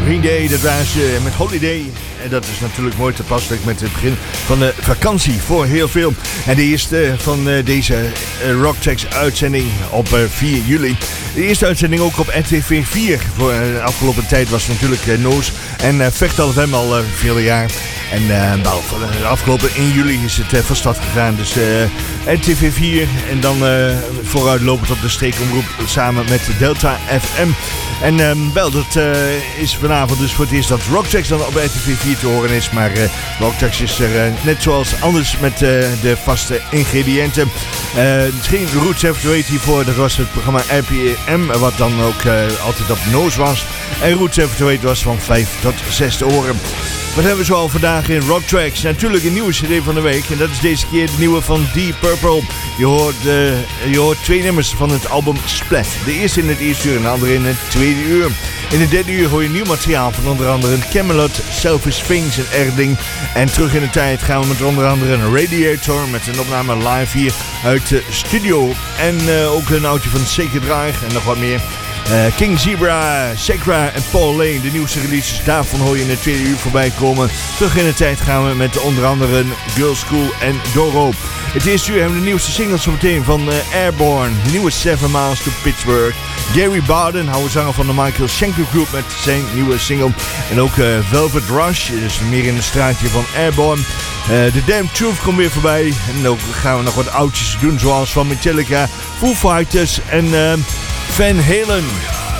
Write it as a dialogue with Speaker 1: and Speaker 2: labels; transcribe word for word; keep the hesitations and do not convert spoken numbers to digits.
Speaker 1: Green Day, dat waren ze met Holiday. En dat is natuurlijk mooi toepasselijk met het begin van de vakantie voor heel veel. En de eerste van deze Rocktracks uitzending op vier juli. De eerste uitzending ook op R T V vier. Voor de afgelopen tijd was het natuurlijk Noos en Vechtal F M al vele jaar. En uh, nou, de afgelopen één juli is het uh, van start gegaan. Dus uh, R T V vier en dan uh, vooruitlopend op de streekomroep samen met Delta F M. En uh, wel, dat uh, is vanavond dus voor het eerst dat Rocktracks dan op R T V vier te horen is. Maar uh, Rocktracks is er uh, net zoals anders met uh, de vaste ingrediënten. Uh, het is geen Roots Heavyweight hiervoor. Dat was het programma R P M, wat dan ook uh, altijd op Noos was. En Roots Heavyweight was van vijf tot zes te horen. Wat hebben we zo al vandaag in Rocktracks? Natuurlijk een nieuwe cd van de week. En dat is deze keer de nieuwe van Deep Purple. Je hoort, uh, je hoort twee nummers van het album Splat. De eerste in het eerste uur en de andere in het tweede uur. In het derde uur hoor je nieuw materiaal van onder andere Camelot, Selfish Things en Erding. En terug in de tijd gaan we met onder andere een Radiator met een opname live hier uit de studio. En uh, ook een oudje van Sacred Drive en nog wat meer. Uh, King Zebra, Sacra en Paul Lane, de nieuwste releases, daarvan hoor je in het tweede uur voorbij komen. Terug in de tijd gaan we met onder andere Girls School en Doro. Het eerste uur hebben we de nieuwste singles zometeen van uh, Airborne, de nieuwe Seven Miles to Pittsburgh. Gary Barden, oude zanger van de Michael Schenker Group met zijn nieuwe single. En ook uh, Velvet Rush, dus meer in het straatje van Airborne. Uh, The Damn Truth komt weer voorbij. En ook gaan we nog wat oudjes doen zoals van Metallica, Foo Fighters en uh, Van Halen.